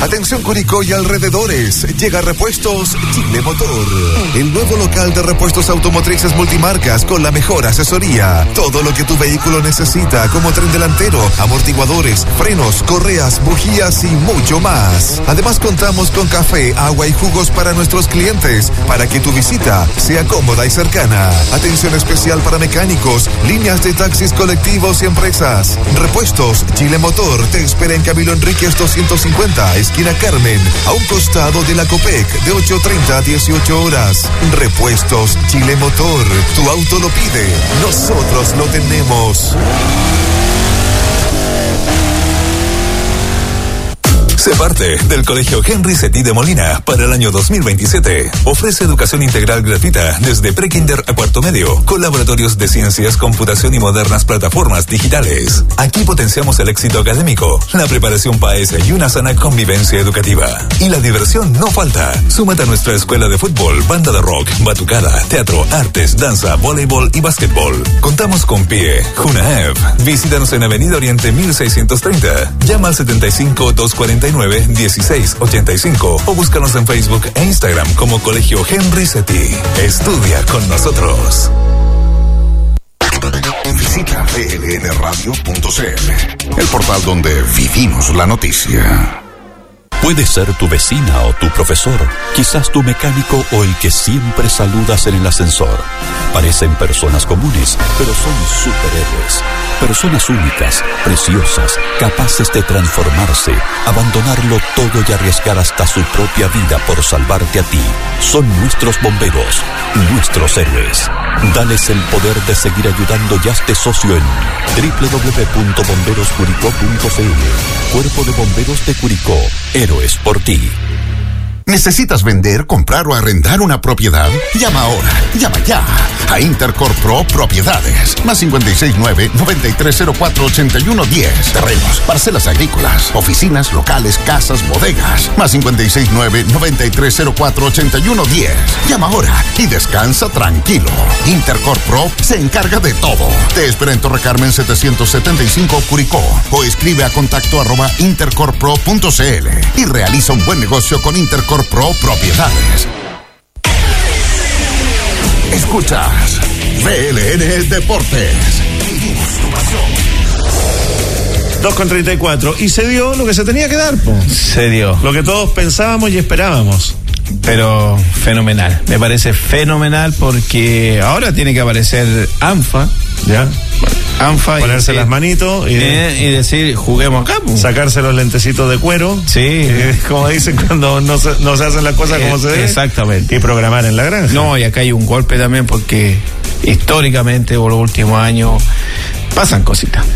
Atención Curicó y alrededores, llega Repuestos Chile Motor, el nuevo local de repuestos automotrices multimarcas con la mejor asesoría. Todo lo que tu vehículo necesita, como tren delantero, amortiguadores, frenos, correas, bujías y mucho más. Además contamos con café, agua y jugos para nuestros clientes, para que tu visita sea cómoda y cercana. Atención especial para mecánicos, líneas de taxis colectivos y empresas. Repuestos Chile Motor te espera en Camilo Enríquez 250, esquina Carmen, a un costado de la Copec, de 8:30 a 18 horas. Repuestos Chile Motor, tu auto lo pide, nosotros lo tenemos. Sé parte del Colegio Henry Setí de Molina para el año 2027. Ofrece educación integral gratuita desde prekinder a cuarto medio, con laboratorios de ciencias, computación y modernas plataformas digitales. Aquí potenciamos el éxito académico, la preparación PAES y una sana convivencia educativa. Y la diversión no falta. Súmate a nuestra escuela de fútbol, banda de rock, batucada, teatro, artes, danza, voleibol y básquetbol. Contamos con PIE, JUNAEV. Visítanos en Avenida Oriente 1630. Llama al 75-249-1685 o búscanos en Facebook e Instagram como Colegio Henry Setí. Estudia con nosotros. Visita blnradio.cl, el portal donde vivimos la noticia. Puede ser tu vecina o tu profesor, quizás tu mecánico o el que siempre saludas en el ascensor. Parecen personas comunes, pero son superhéroes. Personas únicas, preciosas, capaces de transformarse, abandonarlo todo y arriesgar hasta su propia vida por salvarte a ti. Son nuestros bomberos, nuestros héroes. Dales el poder de seguir ayudando y hazte socio en www.bomberoscuricó.cl. Cuerpo de Bomberos de Curicó. Héroes por ti. ¿Necesitas vender, comprar o arrendar una propiedad? Llama ahora, llama ya a Intercorp Pro Propiedades. Más 569-9304-8110. Terrenos, parcelas agrícolas, oficinas, locales, casas, bodegas. Más 569-9304-8110. Llama ahora y descansa tranquilo. Intercorp Pro se encarga de todo. Te espera en Torre Carmen 775 Curicó o escribe a contacto@intercorppro.cl y realiza un buen negocio con Intercorp Pro Propiedades. Escuchas VLN Deportes. 2:34 y se dio lo que se tenía que dar, po. Se dio lo que todos pensábamos y esperábamos. Pero fenomenal, me parece fenomenal porque ahora tiene que aparecer ANFA, ¿ya? ANFA ponerse y las manitos y decir, juguemos acá, po. Sacarse los lentecitos de cuero, sí, como dicen cuando no se hacen las cosas como se debe, exactamente, y programar en la granja. No, y acá hay un golpe también porque históricamente por los últimos años pasan cositas,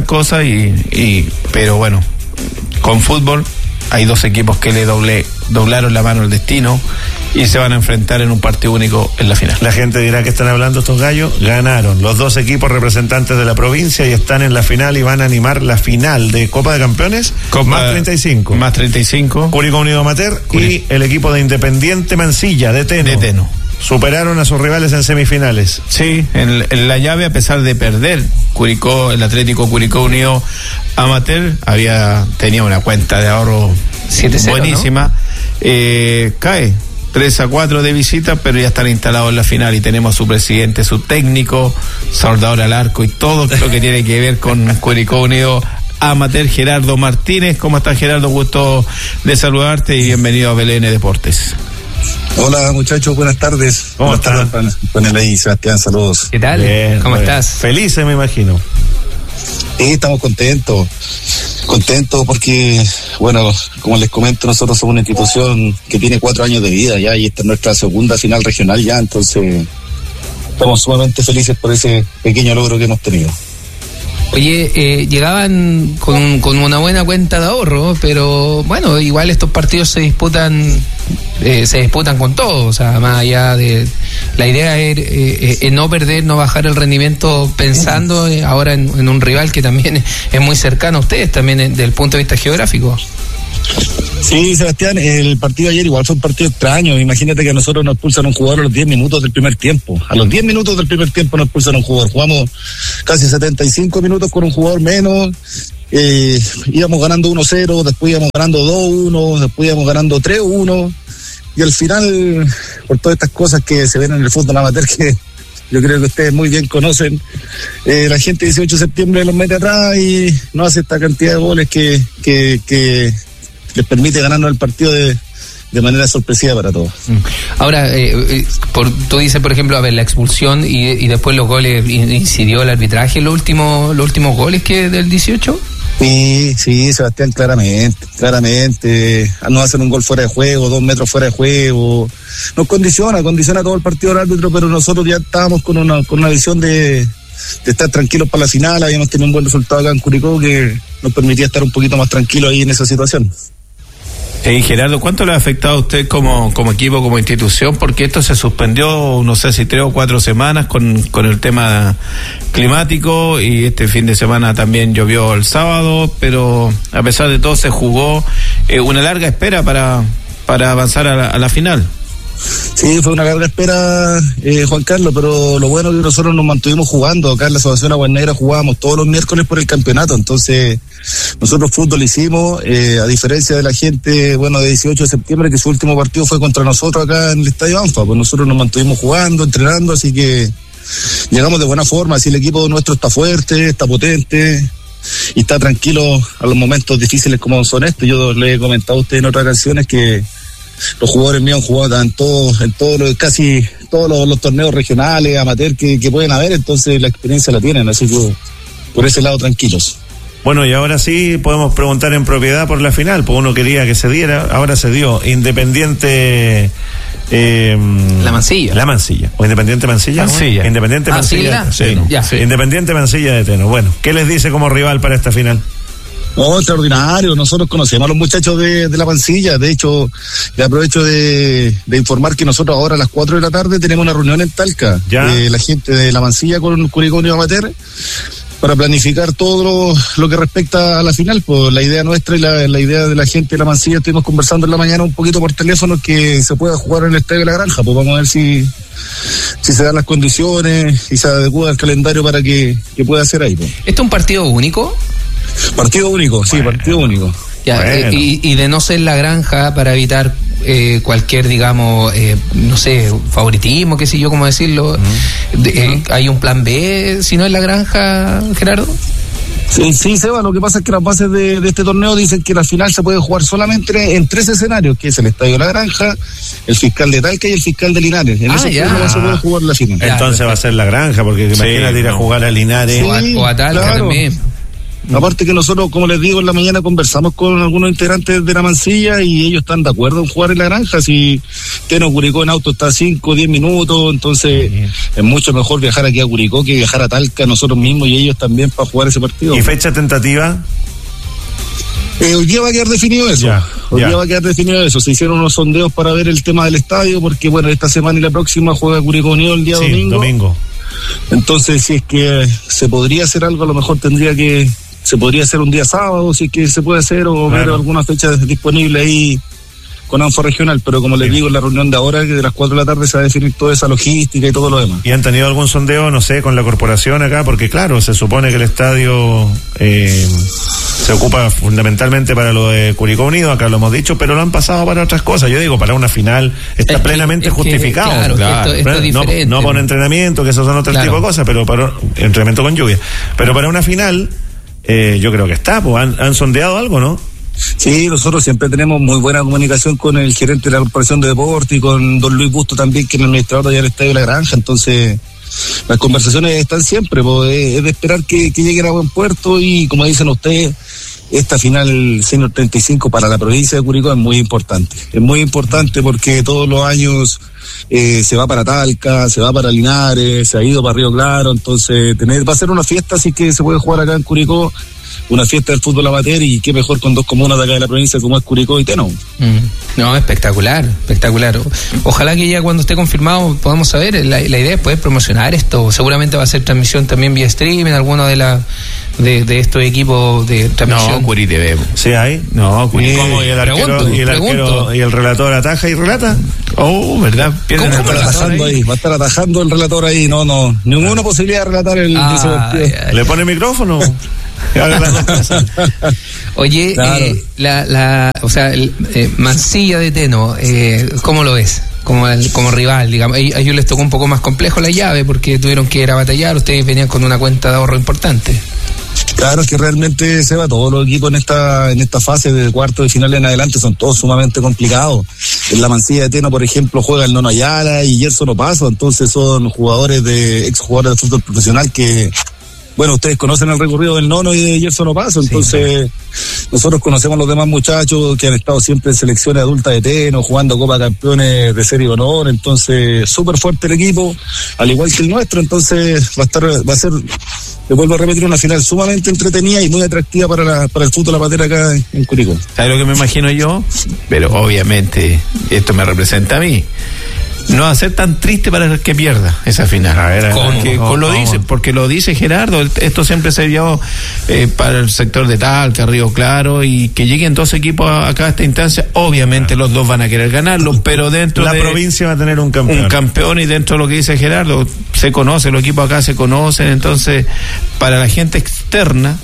pero bueno, con fútbol hay dos equipos que le doblaron la mano al destino y se van a enfrentar en un partido único en la final. La gente dirá que están hablando estos gallos. Ganaron los dos equipos representantes de la provincia y están en la final y van a animar la final de Copa de Campeones. Más 35. Más 35. Curicó Unido Amateur y el equipo de Independiente Mansilla de Teno. Superaron a sus rivales en semifinales. Sí, en la llave, a pesar de perder, el Atlético Curicó Unido Amateur tenía una cuenta de ahorro 7-0, buenísima, ¿no? Cae 3-4 de visita, pero ya están instalados en la final y tenemos a su presidente, su técnico, soldador al arco y todo lo que tiene que ver con Curicó Unido Amateur, Gerardo Martínez. ¿Cómo estás, Gerardo? Gusto de saludarte y bienvenido a BLN Deportes. Hola muchachos, buenas tardes. ¿Cómo están? Con el ahí, Sebastián, saludos. ¿Qué tal? Bien, ¿Cómo estás? Felices, me imagino. Sí, estamos contentos porque, bueno, como les comento, nosotros somos una institución que tiene 4 años de vida ya y esta es nuestra segunda final regional ya, entonces estamos sumamente felices por ese pequeño logro que hemos tenido. Oye, llegaban con una buena cuenta de ahorro, pero bueno, igual estos partidos se disputan con todo, o sea, más allá de la idea es no perder, no bajar el rendimiento pensando ahora en un rival que también es muy cercano a ustedes, también desde el punto de vista geográfico. Sí, Sebastián, el partido de ayer igual fue un partido extraño. Imagínate que a nosotros nos expulsan un jugador a los 10 minutos del primer tiempo. A los 10 minutos del primer tiempo nos expulsan un jugador. Jugamos casi 75 minutos con un jugador menos íbamos ganando 1-0, después íbamos ganando 2-1, después íbamos ganando 3-1, y al final, por todas estas cosas que se ven en el fútbol amateur, que yo creo que ustedes muy bien conocen, la gente 18 de septiembre los mete atrás y no hace esta cantidad de goles que les permite ganarnos el partido de manera sorpresiva para todos. Ahora, tú dices, por ejemplo, a ver, la expulsión y después los goles, ¿incidió el arbitraje en los últimos goles que del 18? Sí, Sebastián, claramente. Nos hacen un gol fuera de juego, 2 metros fuera de juego. Nos condiciona todo el partido del árbitro, pero nosotros ya estábamos con una visión de estar tranquilos para la final. Habíamos tenido un buen resultado acá en Curicó que nos permitía estar un poquito más tranquilos ahí en esa situación. Gerardo, ¿cuánto le ha afectado a usted como equipo, como institución? Porque esto se suspendió, no sé si 3 o 4 semanas con el tema climático, y este fin de semana también llovió el sábado, pero a pesar de todo se jugó una larga espera para avanzar a la final. Sí, fue una larga espera, Juan Carlos, pero lo bueno es que nosotros nos mantuvimos jugando. Acá en la Asociación Aguas Negras jugábamos todos los miércoles por el campeonato, entonces nosotros fútbol hicimos, a diferencia de la gente, de 18 de septiembre, que su último partido fue contra nosotros acá en el Estadio Anfa, pues nosotros nos mantuvimos jugando, entrenando, así que llegamos de buena forma. Así el equipo nuestro está fuerte, está potente y está tranquilo a los momentos difíciles como son estos. Yo les he comentado a ustedes en otras canciones que los jugadores míos han jugado casi todos los torneos regionales, amateur que pueden haber, entonces la experiencia la tienen, así que por ese lado tranquilos. Bueno, y ahora sí podemos preguntar en propiedad por la final, pues uno quería que se diera, ahora se dio. Independiente La Mansilla. ¿O Independiente Mansilla? Mansilla. Independiente Mansilla. Sí. Independiente Mansilla de Teno. Bueno, ¿qué les dice como rival para esta final? No, extraordinario. Nosotros conocemos a los muchachos de la Mansilla. De hecho, le aprovecho de informar que nosotros ahora a las 4 de la tarde tenemos una reunión en Talca. La gente de la Mansilla con Curicó Unido Amateur para planificar todo lo que respecta a la final. Pues la idea nuestra y la idea de la gente de la Mansilla, estuvimos conversando en la mañana un poquito por teléfono, que se pueda jugar en el Estadio de la Granja. Pues vamos a ver si se dan las condiciones y se adecua el calendario para que pueda ser ahí. Pues. ¿Esto es un partido único? Partido único, sí, partido único. Ya, bueno. Y de no ser la Granja, para evitar cualquier, digamos, no sé, favoritismo, qué sé yo, cómo decirlo, ¿hay un plan B si no es la Granja, Gerardo? Sí, Seba, lo que pasa es que las bases de este torneo dicen que la final se puede jugar solamente en 3 escenarios, que es el Estadio de la Granja, el Fiscal de Talca y el Fiscal de Linares. En esos 3 no se puede jugar la final. Entonces va a ser la Granja, porque imagínate ir a jugar a Linares o a Talca también. Aparte que nosotros, como les digo, en la mañana conversamos con algunos integrantes de la Mansilla y ellos están de acuerdo en jugar en la Granja. Si Teno Curicó en auto está 5 o 10 minutos, entonces es mucho mejor viajar aquí a Curicó que viajar a Talca nosotros mismos y ellos también para jugar ese partido. ¿Y fecha tentativa? Hoy día va a quedar definido eso. Hoy día va a quedar definido eso. Se hicieron unos sondeos para ver el tema del estadio, porque bueno, esta semana y la próxima juega Curicó Unido el día domingo. Entonces, si es que se podría hacer algo, a lo mejor se podría hacer un día sábado, si es que se puede hacer, o ver alguna fecha disponible ahí con ANFA regional, pero como les digo, en la reunión de ahora, que de las 4 de la tarde se va a definir toda esa logística y todo lo demás. ¿Y han tenido algún sondeo, no sé, con la corporación acá? Porque claro, se supone que el estadio se ocupa fundamentalmente para lo de Curicó Unido, acá lo hemos dicho, pero lo han pasado para otras cosas. Yo digo, para una final está plenamente justificado. Claro. Esto es diferente. No para un entrenamiento, que esos son otro tipo de cosas, pero para entrenamiento con lluvia. Pero para una final, yo creo que está, pues han sondeado algo, ¿no? Sí, nosotros siempre tenemos muy buena comunicación con el gerente de la Corporación de Deporte y con don Luis Busto también, que es el administrador allá del Estadio de la Granja. Entonces, las conversaciones están siempre, pues, es de esperar que lleguen a buen puerto, y como dicen ustedes, esta final Senior 35 para la provincia de Curicó es muy importante. Es muy importante porque todos los años se va para Talca, se va para Linares, se ha ido para Río Claro, entonces va a ser una fiesta, así que se puede jugar acá en Curicó, una fiesta del fútbol amateur, y qué mejor con 2 comunas de acá de la provincia como es Curicó y Teno. No, espectacular. Ojalá que ya cuando esté confirmado podamos saber, la idea es poder promocionar esto. Seguramente va a ser transmisión también vía stream en alguno de estos equipos de transmisión. No, Curi TV. ¿Sí hay? No, Curi. ¿Cómo? ¿Y el arquero y el relator ataja y relata? Oh, ¿verdad? Va a estar atajando el relator ahí. No, ninguna posibilidad de relatar ese partido. ¿Le pone micrófono? Ahora las dos cosas. Oye, Claro. Mansilla de Teno, ¿cómo lo ves? Como rival, digamos. A ellos les tocó un poco más complejo la llave porque tuvieron que ir a batallar. Ustedes venían con una cuenta de ahorro importante. Claro, es que realmente, Seba, todos los equipos en esta fase de cuarto de final en adelante son todos sumamente complicados. En la Mansilla de Teno, por ejemplo, juega el Nono Ayala y Gerson Opaso, entonces son exjugadores de fútbol profesional que, bueno, ustedes conocen el recorrido del Nono y de Gerson Opaso, entonces nosotros conocemos a los demás muchachos que han estado siempre en selecciones adultas de Teno, jugando Copa Campeones de Serie de Honor, entonces súper fuerte el equipo, al igual que el nuestro, entonces va a ser, le vuelvo a repetir, una final sumamente entretenida y muy atractiva para el fútbol amateur acá en Curicó. ¿Sabes lo que me imagino yo? Pero obviamente esto me representa a mí. No va a ser tan triste para el que pierda esa final. Porque lo dice Gerardo, esto siempre se vio para el sector de Talca, Río Claro, y que lleguen dos equipos acá a esta instancia, obviamente los dos van a querer ganarlo, pero dentro la de provincia va a tener un campeón, y dentro de lo que dice Gerardo, se conoce, los equipos acá se conocen, entonces para la gente externa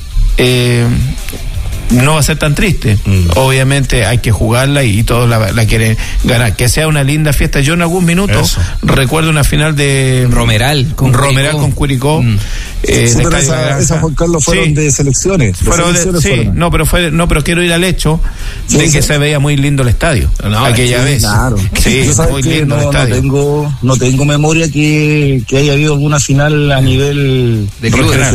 no va a ser tan triste. Obviamente hay que jugarla y todos la quieren ganar. Que sea una linda fiesta. Yo en algún minuto recuerdo una final de Romeral con Curicó. Esas, Juan Carlos, fueron de selecciones. Pero quiero ir al hecho de que se veía muy lindo el estadio. Aquella vez. Claro. Sí, muy lindo el estadio. No tengo memoria que haya habido alguna final a nivel de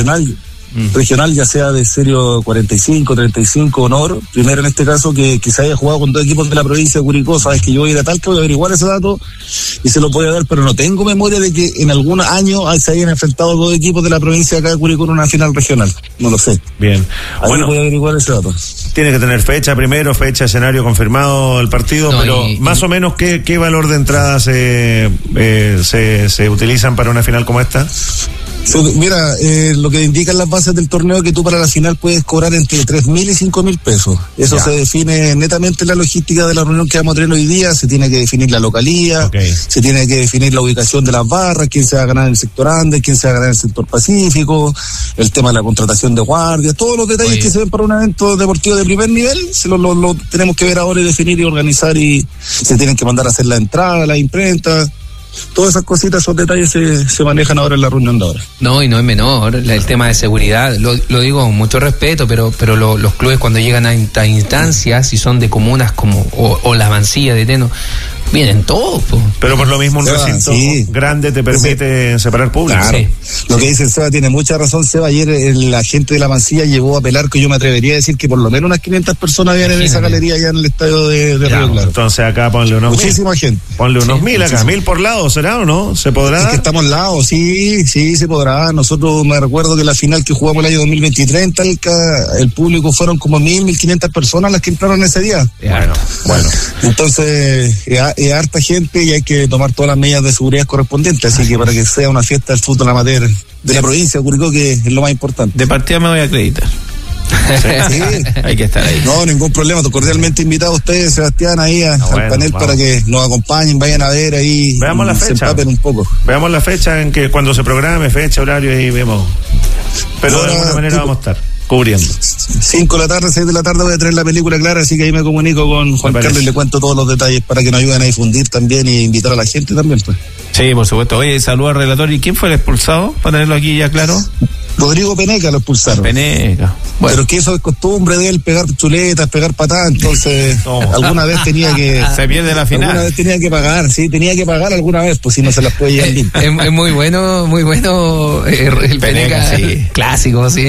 regional, ya sea de serie 45, 35, Honor, primero en este caso que se haya jugado con dos equipos de la provincia de Curicó. Sabes que yo voy a ir a Talca, voy a averiguar ese dato y se lo voy a dar, pero no tengo memoria de que en algún año se hayan enfrentado dos equipos de la provincia de acá de Curicó en una final regional, no lo sé. Bien. Bueno, voy a averiguar ese dato. Tiene que tener fecha primero, escenario confirmado el partido, pero más o menos ¿qué valor de entrada se utilizan para una final como esta? Mira, lo que indican las bases del torneo es que tú para la final puedes cobrar entre 3.000 y 5.000 pesos. Eso se define netamente en la logística de la reunión que vamos a tener hoy día. Se tiene que definir la localía, se tiene que definir la ubicación de las barras, quién se va a ganar en el sector Andes, quién se va a ganar en el sector Pacífico, el tema de la contratación de guardias, todos los detalles que se ven para un evento deportivo de primer nivel, lo tenemos que ver ahora y definir y organizar, y se tienen que mandar a hacer la entrada, la imprenta. Todas esas cositas, esos detalles se manejan ahora en la reunión de ahora. No, y no es menor el tema de seguridad, lo digo con mucho respeto, pero los clubes cuando llegan a instancias, si son de comunas como o la Mansilla de Teno, vienen todos, po. Pero por lo mismo un recinto grande te permite separar público. Claro. Lo que dice el Seba tiene mucha razón, Seba. Ayer la gente de la Mansilla llevó a apelar, que yo me atrevería a decir que por lo menos unas 500 personas habían en esa galería allá en el estadio de Río Claro. Entonces acá ponle unos muchísima gente. Ponle unos 1.000 acá, 1.000 por lado, ¿será o no? ¿Se podrá? Es que estamos al lado, sí, se podrá. Nosotros me recuerdo que la final que jugamos el año 2023 en Talca, el público fueron como 1.500 personas las que entraron ese día. Bueno. Entonces, es harta gente y hay que tomar todas las medidas de seguridad correspondientes, así que para que sea una fiesta del fútbol amateur de la provincia de Curicó, que es lo más importante. De partida me voy a acreditar. Sí. Hay que estar ahí. No, ningún problema, cordialmente invitado a ustedes, Sebastián, ahí al panel, para que nos acompañen, vayan a ver ahí. Veamos la fecha. Se empapen un poco. Veamos la fecha en que cuando se programe, fecha, horario, y vemos. Pero ahora, de alguna manera vamos a estar cubriendo. 5 de la tarde, 6 de la tarde voy a tener la película clara, así que ahí me comunico con Juan Carlos y le cuento todos los detalles para que nos ayuden a difundir también y invitar a la gente también, pues. Sí, por supuesto. Oye, saludo al relator. ¿Y quién fue el expulsado? Para tenerlo aquí ya claro. Rodrigo Peneca lo expulsaron. Peneca. Bueno. Pero que eso es costumbre de él, pegar chuletas, pegar patadas, entonces alguna vez tenía que... Se pierde la final. Alguna vez tenía que pagar alguna vez, pues si no se las puede llevar limpio. Es muy bueno el Peneca sí. Clásico, sí.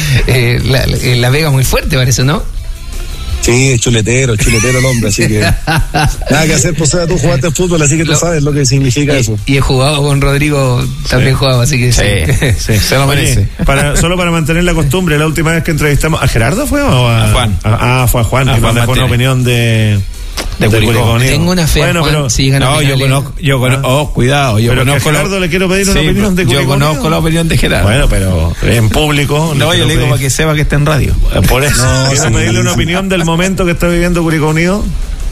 La Vega muy fuerte parece, ¿no? Sí, chuletero el hombre, así que nada que hacer, pues tú jugaste fútbol, así que tú sabes lo que significa eso. Y he jugado con Rodrigo, también jugaba, así que sí, se lo merece. Solo para mantener la costumbre, la última vez que entrevistamos, ¿a Gerardo fue o a Juan? Fue a Juan, que nos dejó una opinión de Curicó. Tengo una fe, bueno, Juan, pero si no, yo conozco, cuidado, yo pero conozco a Gerardo le quiero pedir una opinión de Curicó. Yo conozco la opinión de Gerardo. Bueno, pero en público. No, yo le digo para que sepa que está en radio. Por eso, quiero pedirle una opinión del momento que está viviendo Curicó Unido.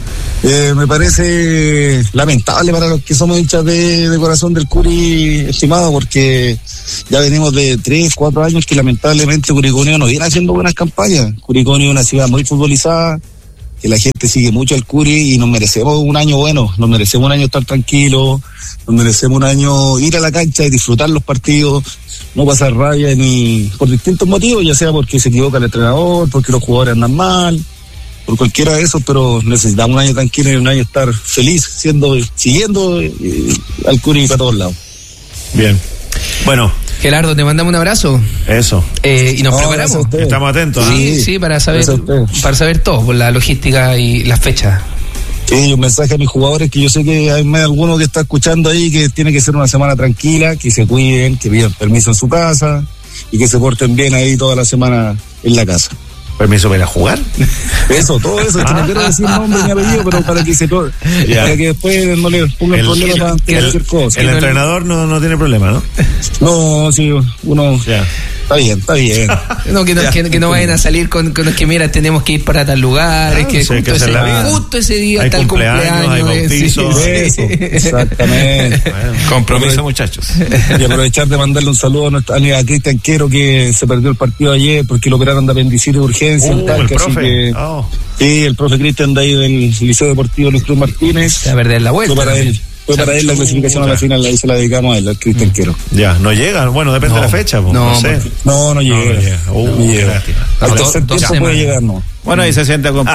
Me parece lamentable para los que somos hinchas de corazón del Curi, estimado, porque ya venimos de 3-4 años que lamentablemente Curicó Unido no viene haciendo buenas campañas. Curicó Unido es una ciudad muy futbolizada, que la gente sigue mucho al Curi y nos merecemos un año bueno, nos merecemos un año estar tranquilos, nos merecemos un año ir a la cancha y disfrutar los partidos, no pasar rabia ni por distintos motivos, ya sea porque se equivoca el entrenador, porque los jugadores andan mal, por cualquiera de esos, pero necesitamos un año tranquilo y un año estar feliz, siguiendo al Curi para todos lados. Bien. Bueno. Gerardo, te mandamos un abrazo. Eso. Y nos preparamos. Estamos atentos. Sí, para saber todo, por la logística y las fechas. Sí, un mensaje a mis jugadores que yo sé que hay más de alguno que está escuchando ahí que tiene que ser una semana tranquila, que se cuiden, que pidan permiso en su casa y que se porten bien ahí toda la semana en la casa. ¿Permiso para ir a jugar? Eso, todo eso. No quiero decir nombre ni apellido, pero para que para que después no le pongan problema para cualquier cosa. El entrenador no tiene problema, ¿no? No, sí, uno... Ya. Está bien. No, que no vayan a salir con los que, mira, tenemos que ir para tal lugar, justo ese día está el cumpleaños. Hay bautizo. Eso, exactamente. Bueno, compromiso, muchachos. Y aprovechar de mandarle un saludo a Cristian Quero, que se perdió el partido ayer porque lo operaron de apendicitis de urgencia en Talca, el profe. Sí, el profe Cristian de ahí del Liceo Deportivo Luis Cruz Martínez. Se va a perder la vuelta. Fue para él la clasificación a la final, ahí se la dedicamos a él, al Cristian Quero. Ya, no llega, bueno, depende de la fecha, no sé. No llega. Qué lástima. Al tercer tiempo puede llegar, no. Bueno, ahí se sienta con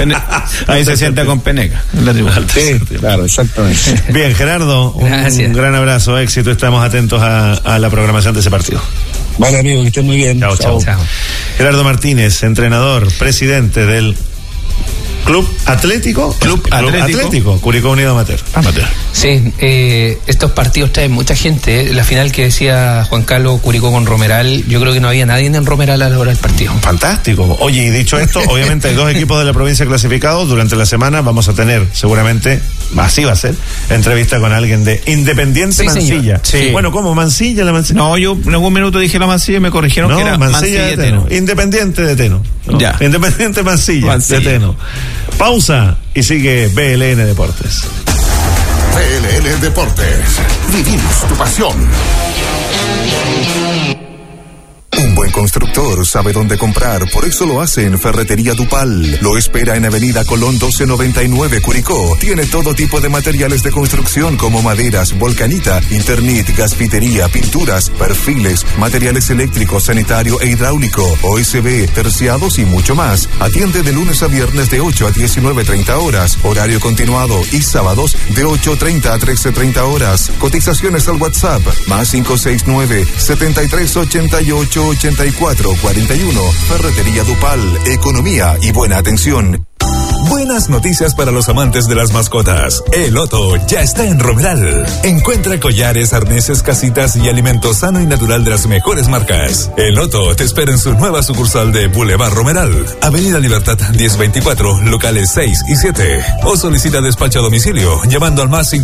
Peneca, en la tribuna. Sí, claro, exactamente. Bien, Gerardo, un gran abrazo, éxito, estamos atentos a la programación de ese partido. Vale, amigo, que estén muy bien. Chao. Gerardo Martínez, entrenador, presidente del Club Atlético, Curicó Unido Amateur. Sí, estos partidos traen mucha gente. La final que decía Juan Carlos, Curicó con Romeral, yo creo que no había nadie en Romeral a la hora del partido. Fantástico. Oye, y dicho esto, obviamente hay 2 equipos de la provincia clasificados. Durante la semana vamos a tener, seguramente, así va a ser, entrevista con alguien de Independiente Mansilla. Sí. Bueno, ¿cómo? ¿Mansilla? ¿La Mansilla? No, yo en algún minuto dije la Mansilla y me corrigieron que era Mansilla de Teno. Independiente de Teno. ¿No? Ya. Independiente Mansilla de Teno. Pausa y sigue BLN Deportes. BLN Deportes. Vivimos tu pasión. Un buen constructor sabe dónde comprar, por eso lo hace en Ferretería Dupal. Lo espera en Avenida Colón 1299, Curicó. Tiene todo tipo de materiales de construcción como maderas, volcanita, Internet, gasfitería, pinturas, perfiles, materiales eléctricos, sanitario e hidráulico, OSB, terciados y mucho más. Atiende de lunes a viernes de 8 a 19:30 horas, horario continuado, y sábados de 8:30 a 13:30 horas. Cotizaciones al WhatsApp, más 569-7388-8441. Ferretería Dupal, economía y buena atención. Buenas noticias para los amantes de las mascotas. El Otto ya está en Romeral. Encuentra collares, arneses, casitas y alimento sano y natural de las mejores marcas. El Otto te espera en su nueva sucursal de Boulevard Romeral, Avenida Libertad 1024, locales 6 y 7. O solicita despacho a domicilio llamando al más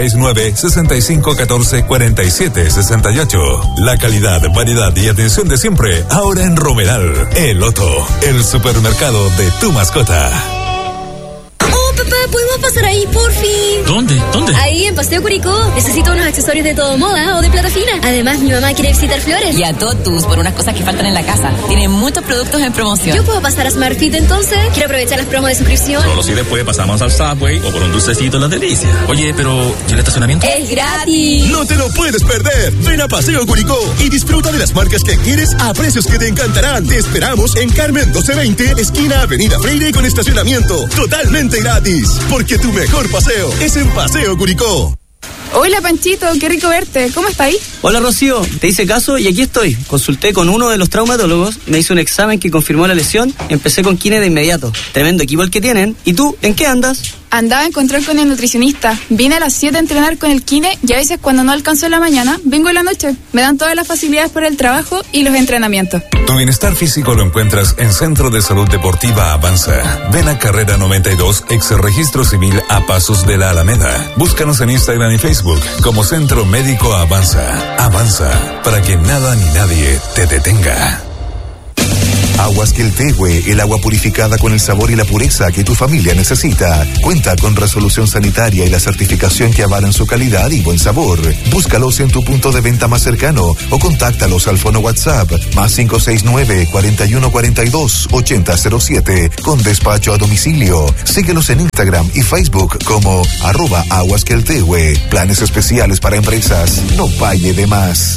569-6514-4768. La calidad, variedad y atención de siempre, ahora en Romeral. El Otto, el supermercado de tu mascota. Papá, ¿podemos pasar ahí, por fin? ¿Dónde? Ahí, en Paseo Curicó. Necesito unos accesorios de todo moda o de plata fina. Además, mi mamá quiere visitar Flores. Y a Totus, por unas cosas que faltan en la casa. Tienen muchos productos en promoción. ¿Yo puedo pasar a Smart Fit entonces? Quiero aprovechar las promos de suscripción. Solo si después pasamos al Subway o por un dulcecito Las Delicias. Oye, pero ¿y el estacionamiento? ¡Es gratis! ¡No te lo puedes perder! Ven a Paseo Curicó y disfruta de las marcas que quieres a precios que te encantarán. Te esperamos en Carmen 1220, esquina Avenida Freire, con estacionamiento totalmente gratis. Porque tu mejor paseo es en Paseo Curicó. Hola Panchito, qué rico verte. ¿Cómo estáis? Hola Rocío, te hice caso y aquí estoy. Consulté con uno de los traumatólogos, me hizo un examen que confirmó la lesión, empecé con kine de inmediato. Tremendo equipo el que tienen. ¿Y tú, en qué andas? Andaba en control con el nutricionista. Vine a las 7 a entrenar con el kine y a veces cuando no alcanzo en la mañana, vengo en la noche. Me dan todas las facilidades para el trabajo y los entrenamientos. Tu bienestar físico lo encuentras en Centro de Salud Deportiva Avanza. Ven a Carrera 92, ex Registro Civil, a pasos de la Alameda. Búscanos en Instagram y Facebook como Centro Médico Avanza. Avanza, para que nada ni nadie te detenga. Aguas Quiltehue, el agua purificada con el sabor y la pureza que tu familia necesita. Cuenta con resolución sanitaria y la certificación que avalan su calidad y buen sabor. Búscalos en tu punto de venta más cercano o contáctalos al fono WhatsApp más 569-4142-8007 con despacho a domicilio. Síguelos en Instagram y Facebook como @aguasquiltehue. Planes especiales para empresas. No pague de más.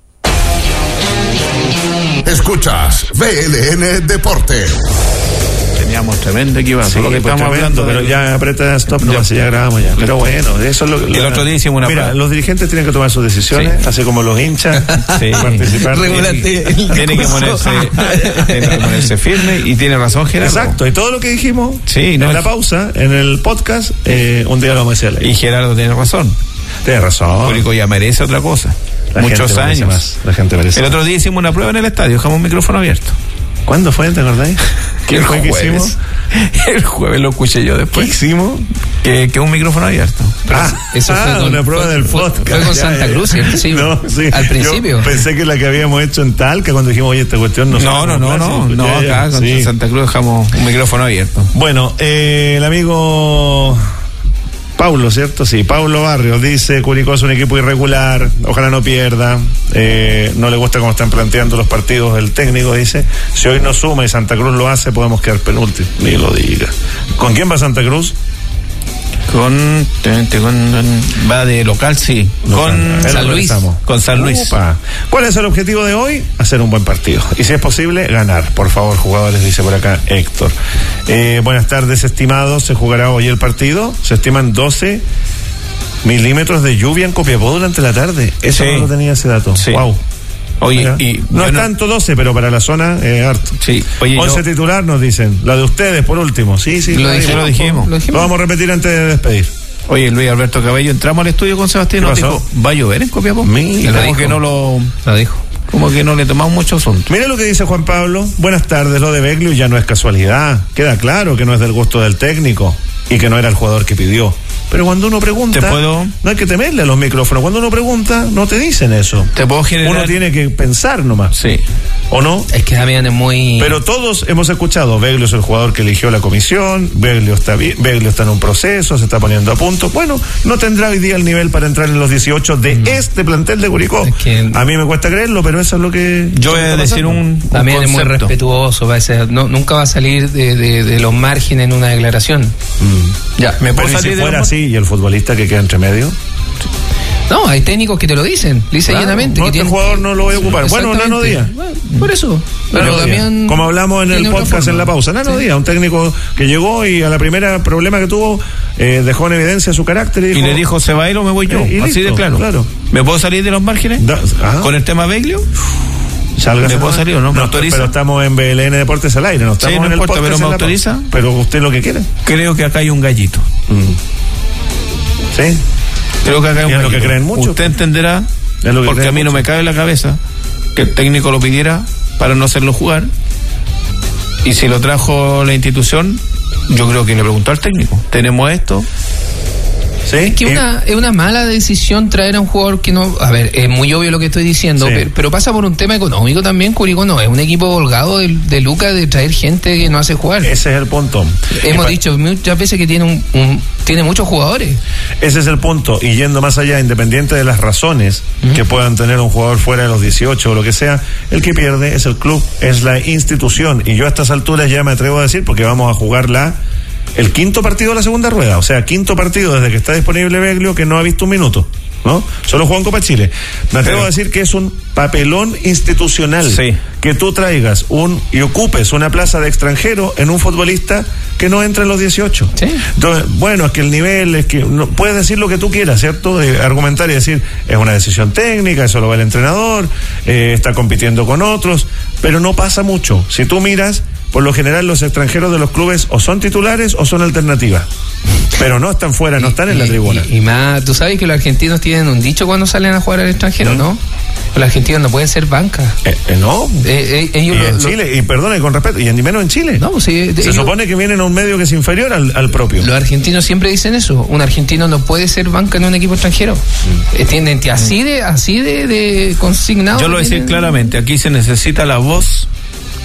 Escuchas BLN Deporte. Teníamos tremendo equipo, sí, lo que estamos hablando, pero ya aprieta stop, ya grabamos ya. Pero bueno, eso es lo que... El otro día hicimos una... Mira, los dirigentes tienen que tomar sus decisiones, sí, así como los hinchas, sí, participar. Tiene que ponerse firme, y tiene razón Gerardo. Exacto, y todo lo que dijimos sí, en la pausa, en el podcast, un día lo vamos a decir. Y Gerardo tiene razón. Tiene razón. Público ya merece otra cosa. Muchos años más. La gente merece. El otro día hicimos una prueba en el estadio, dejamos un micrófono abierto. ¿Cuándo fue? ¿Te acordáis? ¿Qué fue que hicimos? El jueves lo escuché yo después. ¿Qué hicimos? Que un micrófono abierto. Eso fue con, una prueba del podcast. Fue con Santa Cruz, ¿cierto? Sí, no, sí. Al principio. Yo pensé que la que habíamos hecho en Talca, cuando dijimos, oye, esta cuestión no. No, acá con Santa Cruz dejamos un micrófono abierto. Bueno, el amigo Paulo, ¿cierto? Sí, Paulo Barrios dice: Curicó es un equipo irregular, ojalá no pierda, no le gusta cómo están planteando los partidos el técnico, dice: si hoy no suma y Santa Cruz lo hace, podemos quedar penúltimo. Ni lo diga. ¿Con quién va Santa Cruz? Va de local, sí. Con San Luis. Con San Luis. Opa. ¿Cuál es el objetivo de hoy? Hacer un buen partido. Y si es posible, ganar. Por favor, jugadores, dice por acá Héctor. Buenas tardes, estimados. Se jugará hoy el partido. Se estiman 12 milímetros de lluvia en Copiapó durante la tarde. Eso no lo tenía ese dato. Sí. Wow. Oye, no es tanto 12, pero para la zona es harto. Sí. Oye, 11 titular nos dicen. La de ustedes, por último. Sí, lo dijimos. Lo vamos a repetir antes de despedir. Oye, Luis Alberto Cabello, entramos al estudio con Sebastián y nos dijo: ¿va a llover en Copiapó? Como que no lo dijo. Como que no le tomamos mucho asunto. Mira lo que dice Juan Pablo. Buenas tardes, lo de Beglio ya no es casualidad. Queda claro que no es del gusto del técnico y que no era el jugador que pidió. Pero cuando uno pregunta, no hay que temerle a los micrófonos. Cuando uno pregunta, no te dicen eso. Uno tiene que pensar nomás. Sí. ¿O no? Es que Damián es muy... Pero todos hemos escuchado: Beglio es el jugador que eligió la comisión, Beglio está bien, Beglio está en un proceso, se está poniendo a punto. Bueno, no tendrá hoy día el nivel para entrar en los 18 de este plantel de Curicó. Es que... A mí me cuesta creerlo, pero eso es lo que... Yo voy a decir un Damián es muy respetuoso, nunca va a salir de los márgenes en una declaración. Ya, me puedo salir si fuera así y el futbolista que queda entre medio. No, hay técnicos que te lo dicen, llanamente. No, que este jugador no lo voy a ocupar. Bueno, Nano Díaz. Por eso. Pero Damián, como hablamos en el podcast en la pausa, Nano Díaz, un técnico que llegó y a la primera problema que tuvo, dejó en evidencia su carácter. Y le dijo: se va a ir o me voy yo. Así listo, de claro. ¿Me puedo salir de los márgenes? ¿Con el tema Beglio? ¿Me puedo salir o no? ¿Me autoriza? Pero estamos en BLN Deportes al aire, no estamos en el podcast, pero me autoriza. Pero usted lo que quiere. Creo que acá hay un gallito. ¿Sí? Creo que acá hay un gallito. Es lo que creen mucho. Usted entenderá, porque a mí no me cabe en la cabeza que el técnico lo pidiera para no hacerlo jugar. Y si lo trajo la institución, yo creo que le preguntó al técnico: tenemos esto. ¿Sí? Es que es una mala decisión traer a un jugador que no... A ver, es muy obvio lo que estoy diciendo, pero pasa por un tema económico también. Curicó no es un equipo holgado de Lucas de traer gente que no hace jugar. Ese es el punto. Hemos dicho muchas veces que tiene tiene muchos jugadores. Ese es el punto. Y yendo más allá, independiente de las razones que puedan tener un jugador fuera de los 18 o lo que sea, el que pierde es el club, es la institución. Y yo a estas alturas ya me atrevo a decir, porque vamos a jugar el quinto partido de la segunda rueda, o sea, quinto partido desde que está disponible Beglio, que no ha visto un minuto, ¿no? Solo jugó en Copa Chile. Me atrevo a decir que es un papelón institucional que tú traigas y ocupes una plaza de extranjero en un futbolista que no entra en los 18. Entonces, bueno, es que el nivel, es que no, puedes decir lo que tú quieras, ¿cierto? Argumentar y decir: es una decisión técnica, eso lo ve el entrenador, está compitiendo con otros, pero no pasa mucho. Si tú miras, por lo general los extranjeros de los clubes o son titulares o son alternativas, pero no están fuera, no están en la tribuna. Y más, tú sabes que los argentinos tienen un dicho cuando salen a jugar al extranjero, ¿no? Los argentinos no pueden ser banca. No. En Chile, y perdone, con respeto, y ni menos en Chile. No, se supone que vienen a un medio que es inferior al propio. Los argentinos siempre dicen eso: un argentino no puede ser banca en un equipo extranjero. Tienen así de consignado. Yo lo voy a decir claramente: aquí se necesita la voz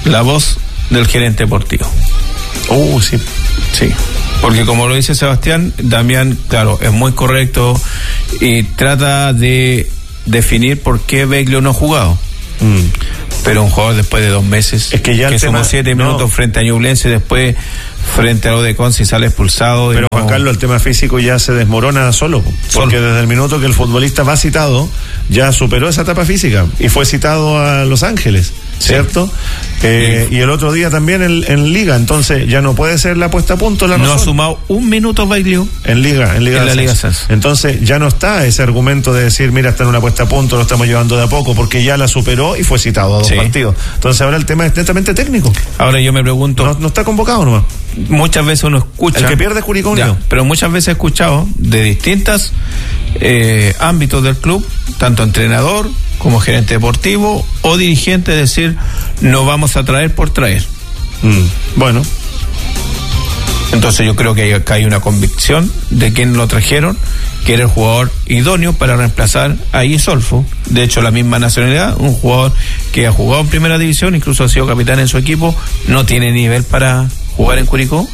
la voz del gerente deportivo. Sí. Sí. Porque como lo dice Sebastián, Damián, claro, es muy correcto y trata de definir por qué Beglio no ha jugado. Pero un jugador después de 2 meses, es que ya que somos 7 minutos frente a Ñublense, después frente a Odecon si sale expulsado. Pero Juan Carlos, el tema físico ya se desmorona solo, porque desde el minuto que el futbolista va citado, ya superó esa etapa física y fue citado a Los Ángeles, ¿cierto? Y el otro día también en Liga, entonces ya no puede ser la puesta a punto la razón. No ha sumado 1 minuto Beglio en la Liga Ascenso. Entonces ya no está ese argumento de decir, mira, está en una puesta a punto, lo estamos llevando de a poco, porque ya la superó y fue citado a 2 partidos. Entonces ahora el tema es netamente técnico. Ahora yo me pregunto, no está convocado nomás. Muchas veces uno escucha, el que pierde es Curicó Unido, pero muchas veces he escuchado de distintos ámbitos del club, tanto entrenador como gerente deportivo o dirigente, decir, no vamos a traer por traer. Bueno, entonces yo creo que hay una convicción de quien lo trajeron, que era el jugador idóneo para reemplazar a Isolfo. De hecho, la misma nacionalidad, un jugador que ha jugado en primera división, incluso ha sido capitán en su equipo, no tiene nivel para jugar en Curicó.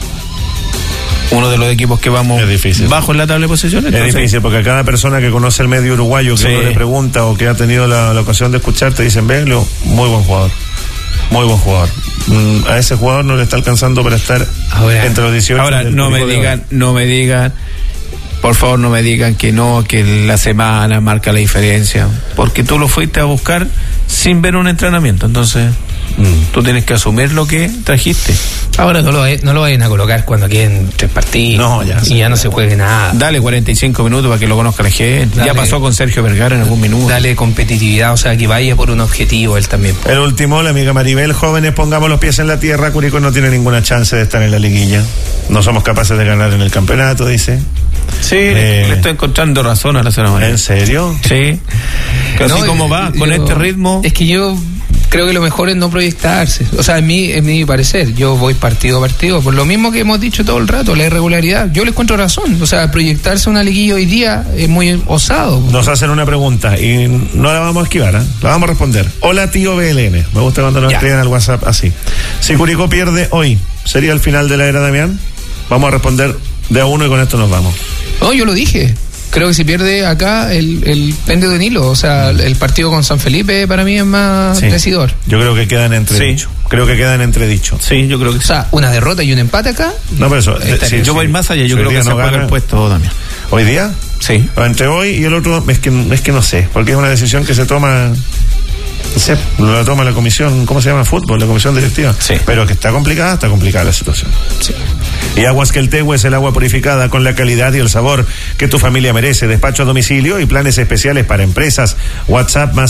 Uno de los equipos que vamos bajo en la tabla de posiciones. Es difícil, porque a cada persona que conoce el medio uruguayo, que uno le pregunta o que ha tenido la ocasión de escuchar, te dicen, Beglio, muy buen jugador. Muy buen jugador. A ese jugador no le está alcanzando para estar entre los 18. Ahora, no me digan, por favor, no me digan que la semana marca la diferencia, porque tú lo fuiste a buscar sin ver un entrenamiento, entonces tú tienes que asumir lo que trajiste. Ahora no lo vayan a colocar cuando queden 3 partidos y ya no se juegue nada. Dale 45 minutos para que lo conozca la gente. Ya pasó con Sergio Vergara en algún minuto. Dale competitividad, o sea, que vaya por un objetivo él también. El último, la amiga Maribel, jóvenes, pongamos los pies en la tierra, Curicó no tiene ninguna chance de estar en la liguilla. No somos capaces de ganar en el campeonato, dice. Sí, le estoy encontrando razón a la señora María. ¿En serio? Sí. Así como va, con este ritmo. Es que yo creo que lo mejor es no proyectarse. O sea, en mi parecer, yo voy partido a partido, por lo mismo que hemos dicho todo el rato, la irregularidad. Yo les encuentro razón. O sea, proyectarse una liguilla hoy día es muy osado. Nos hacen una pregunta y no la vamos a esquivar, la vamos a responder. Hola, tío BLN. Me gusta cuando nos escriben al WhatsApp así. Si Curicó pierde hoy, ¿sería el final de la era Damián? Vamos a responder de a uno y con esto nos vamos. No, yo lo dije. Creo que si pierde acá el pende de Nilo, o sea, el partido con San Felipe para mí es más decidor. Yo creo que quedan entredichos. Creo que quedan entredichos. Sí, yo creo que o sea, una derrota y un empate acá. No, pero eso. Yo voy más allá, yo creo que se paga el puesto también. ¿Hoy día? Sí. Entre hoy y el otro, es que no sé, porque es una decisión que se toma. No sé, lo toma la comisión, ¿cómo se llama? Fútbol, la comisión directiva. Sí. Pero que está complicada la situación. Sí. Y Aguas Queltehue es el agua purificada con la calidad y el sabor que tu familia merece. Despacho a domicilio y planes especiales para empresas. WhatsApp más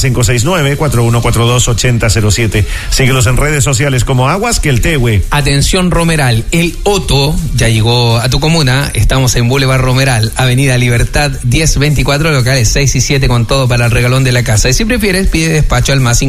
569-4142-8007. Síguelos en redes sociales como Aguas Queltehue. Atención Romeral, el Otto ya llegó a tu comuna. Estamos en Boulevard Romeral, Avenida Libertad 1024, locales 6 y 7 con todo para el regalón de la casa. Y si prefieres, pide despacho al más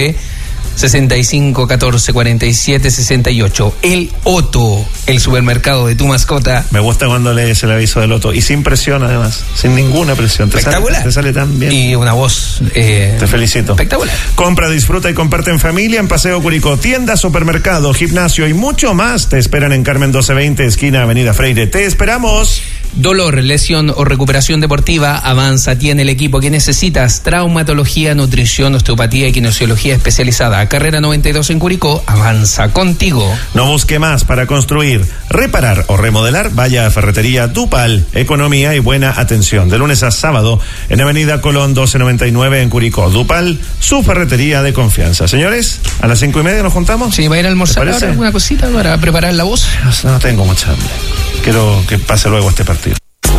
569-6514-4768. El Otto, el supermercado de tu mascota. Me gusta cuando lees el aviso del Otto y sin presión, además, sin ninguna presión. Espectacular. Te sale tan bien. Y una voz te felicito. Espectacular. Compra, disfruta y comparte en familia en Paseo Curicó. Tienda, supermercado, gimnasio y mucho más te esperan en Carmen 1220, esquina Avenida Freire. Te esperamos. Dolor, lesión o recuperación deportiva, Avanza tiene el equipo que necesitas. Traumatología, nutrición, osteopatía y kinesiología especializada. Carrera 92 en Curicó, Avanza contigo. No busque más para construir, reparar o remodelar. Vaya a Ferretería Dupal. Economía y buena atención. De lunes a sábado en Avenida Colón 1299 en Curicó. Dupal, su ferretería de confianza. Señores, a las 5:30 nos juntamos. Sí, va a ir a almorzar ahora alguna cosita para preparar la voz. No tengo mucha hambre. Quiero que pase luego este partido.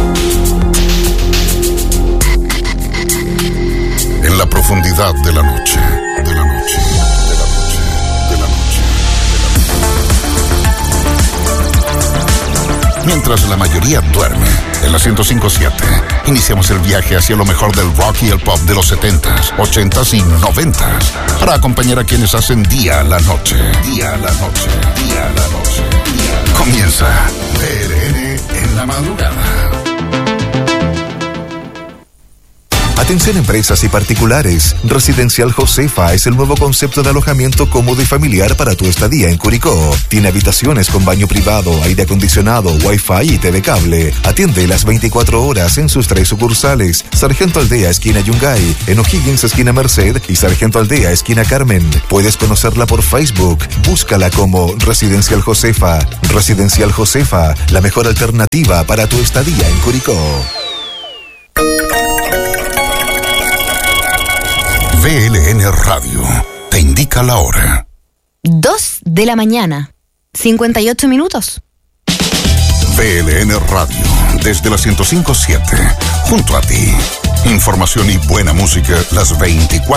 En la profundidad de la noche, mientras la mayoría duerme, en la 105.7, iniciamos el viaje hacia lo mejor del rock y el pop de los 70s, 80s y 90s, para acompañar a quienes hacen día a la noche. Comienza BLN en la madrugada. Atención empresas y particulares. Residencial Josefa es el nuevo concepto de alojamiento cómodo y familiar para tu estadía en Curicó. Tiene habitaciones con baño privado, aire acondicionado, wifi y TV cable. Atiende las 24 horas en sus 3 sucursales: Sargento Aldea, esquina Yungay, en O'Higgins, esquina Merced, y Sargento Aldea, esquina Carmen. Puedes conocerla por Facebook. Búscala como Residencial Josefa. Residencial Josefa, la mejor alternativa para tu estadía en Curicó. VLN Radio te indica la hora. 2 de la mañana, 58 minutos. VLN Radio, desde la 105.7, junto a ti. Información y buena música las 24